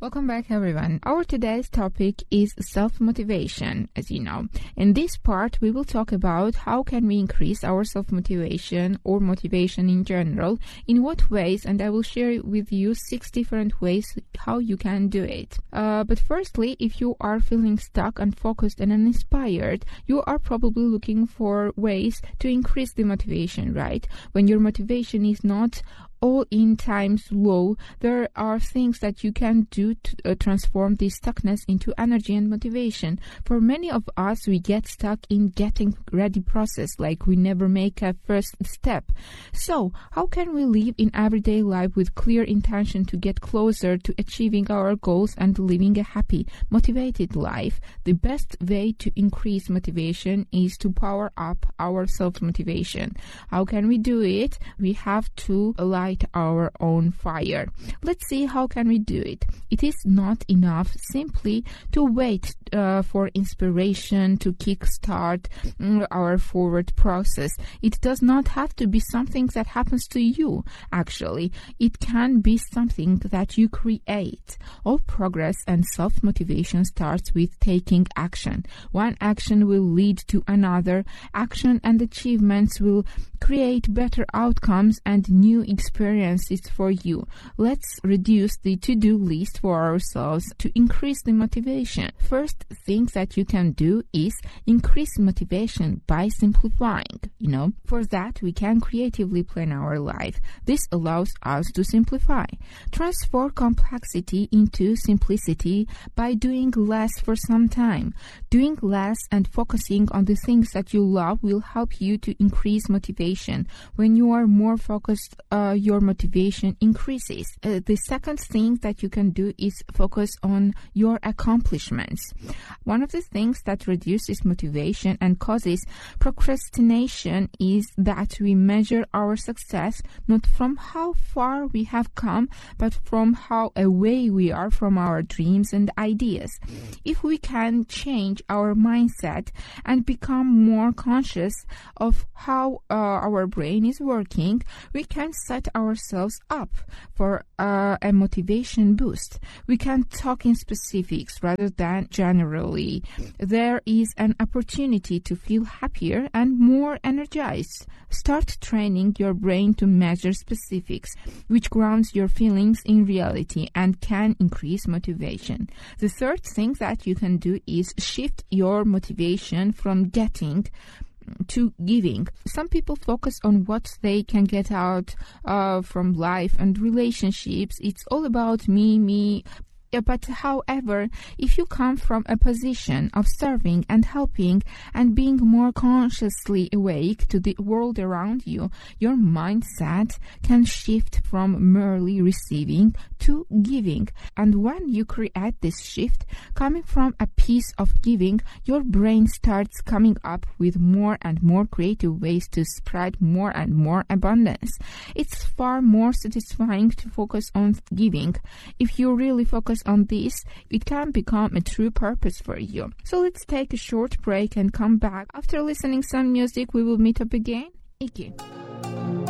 Welcome back, everyone. Our today's topic is self-motivation, as you know. In this part, we will talk about how can we increase our self-motivation or motivation in general, in what ways, and I will share with you 6 different ways how you can do it. But firstly, if you are feeling stuck, unfocused, and uninspired, you are probably looking for ways to increase the motivation, right? When your motivation is not all in times low, there are things that you can do to transform this stuckness into energy and motivation. For many of us, we get stuck in getting ready process, like we never make a first step. So, how can we live in everyday life with clear intention to get closer to achieving our goals and living a happy, motivated life? The best way to increase motivation is to power up our self-motivation. How can we do it? We have to light our own fire. Let's see how can we do it. It is not enough simply to wait for inspiration to kickstart our forward process. It does not have to be something that happens to you. Actually, it can be something that you create. All progress and self-motivation starts with taking action. One action will lead to another. Action and achievements will create better outcomes and new experiences for you. Let's reduce the to-do list for ourselves to increase the motivation. First thing that you can do is increase motivation by simplifying. For that, we can creatively plan our life. This allows us to simplify. Transform complexity into simplicity by doing less for some time. Doing less and focusing on the things that you love will help you to increase motivation. When you are more focused, your motivation increases. The second thing that you can do is focus on your accomplishments. One of the things that reduces motivation and causes procrastination is that we measure our success not from how far we have come, but from how away we are from our dreams and ideas. If we can change our mindset and become more conscious of how our brain is working, we can set ourselves up for a motivation boost. We can talk in specifics rather than generally. There is an opportunity to feel happier and more energized. Start training your brain to measure specifics, which grounds your feelings in reality and can increase motivation. The third thing that you can do is shift your motivation from getting to giving. Some people focus on what they can get out from life and relationships. It's all about me. But however, if you come from a position of serving and helping and being more consciously awake to the world around you, your mindset can shift from merely receiving to giving. And when you create this shift coming from a piece of giving, your brain starts coming up with more and more creative ways to spread more and more abundance. It's far more satisfying to focus on giving. If you really focus on this, it can become a true purpose for you. So let's take a short break and come back. After listening some music, we will meet up again. Iki.